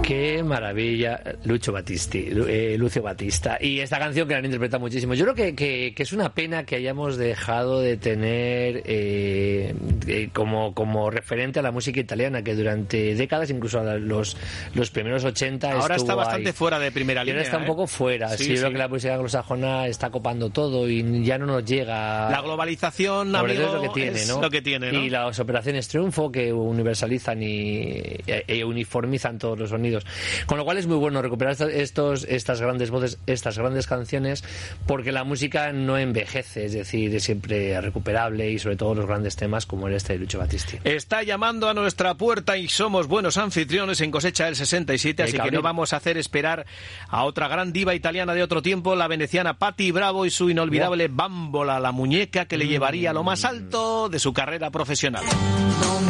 Qué maravilla, Lucio Batista. Y esta canción que la han interpretado muchísimo. Yo creo que es una pena que hayamos dejado de tener como referente a la música italiana, que durante décadas, incluso a los primeros 80, ahora está bastante ahí. fuera de primera línea. Ahora está un poco fuera. Sí, yo creo que la música anglosajona está copando todo y ya no nos llega. La globalización, amigo, es lo que tiene, es ¿no? lo que tiene, ¿no? Y las operaciones Triunfo, que universalizan y uniformizan todos los sonidos. Con lo cual es muy bueno recuperar estas grandes voces, estas grandes canciones, porque la música no envejece, es decir, es siempre recuperable, y sobre todo los grandes temas como este de Lucio Battisti. Está llamando a nuestra puerta y somos buenos anfitriones en Cosecha del 67, así que no vamos a hacer esperar a otra gran diva italiana de otro tiempo, la veneciana Patti Bravo y su inolvidable Bambola, la muñeca que le llevaría a lo más alto de su carrera profesional.